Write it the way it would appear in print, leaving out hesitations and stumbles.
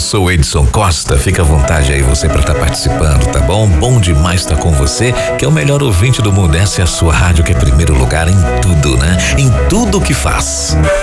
sou o Edson Costa. Fica à vontade aí você para estar participando, tá bom? Bom demais estar com você, que é o melhor ouvinte do mundo. Essa é a sua rádio, que é primeiro lugar em tudo, né? Em tudo que faz.